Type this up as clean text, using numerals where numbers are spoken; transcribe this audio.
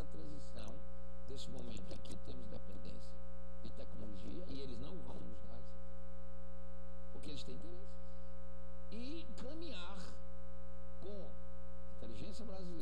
essa transição desse momento em que temos dependência de tecnologia e eles não vão nos dar isso, porque eles têm interesse. E caminhar com a inteligência brasileira,